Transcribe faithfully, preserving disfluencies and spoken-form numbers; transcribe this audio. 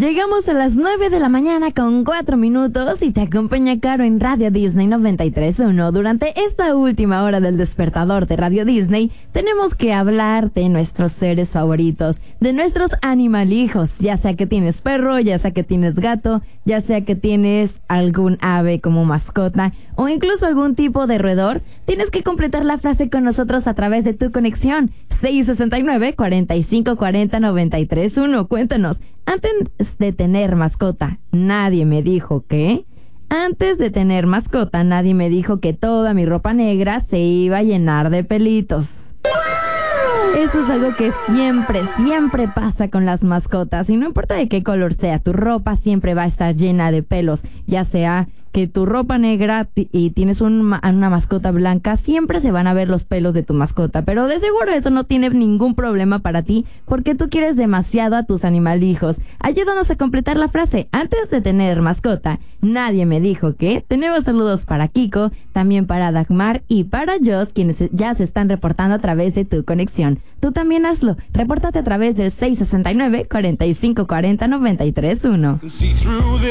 Llegamos a las nueve de la mañana con cuatro minutos y te acompaña Caro en Radio Disney noventa y tres punto uno. Durante esta última hora del despertador de Radio Disney, tenemos que hablar de nuestros seres favoritos, de nuestros animalijos, ya sea que tienes perro, ya sea que tienes gato, ya sea que tienes algún ave como mascota o incluso algún tipo de roedor. Tienes que completar la frase con nosotros a través de tu conexión seis sesenta y nueve, cuarenta y cinco cuarenta, noventa y tres punto uno. Cuéntanos, antes de tener mascota, nadie me dijo que... Antes de tener mascota, nadie me dijo que toda mi ropa negra se iba a llenar de pelitos. Eso es algo que siempre, siempre pasa con las mascotas. Y no importa de qué color sea, tu ropa siempre va a estar llena de pelos. Ya sea que tu ropa negra t- y tienes un, una mascota blanca, siempre se van a ver los pelos de tu mascota. Pero de seguro eso no tiene ningún problema para ti, porque tú quieres demasiado a tus animalijos. Ayúdanos a completar la frase. Antes de tener mascota, nadie me dijo que... Tenemos saludos para Kiko, también para Dagmar y para Joss, quienes ya se están reportando a través de tu conexión. Tú también hazlo. Repórtate a través del seis sesenta y nueve, cuarenta y cinco cuarenta, noventa y tres punto uno.